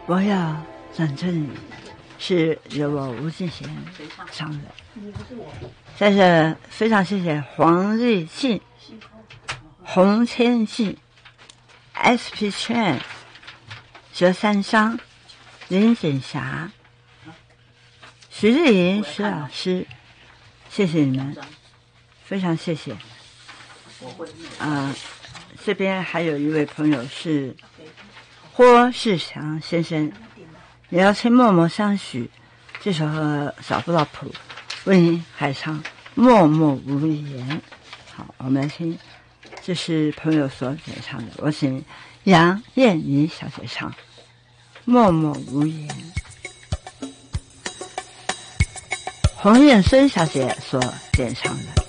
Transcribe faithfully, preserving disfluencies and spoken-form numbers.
我要转正你，是由我吴敬贤唱的。在这非常谢谢黄瑞庆、洪千记、S P 券、佘三商、林锦霞、徐丽莹徐老师，谢谢你们，非常谢谢。啊、呃，这边还有一位朋友是霍世祥先生，也要请默默相许，这首歌找不到谱，为您还唱默默无言。好，我们来听，这是朋友所演唱的，我请杨燕妮小姐唱默默无言，洪燕孙小姐所演唱的。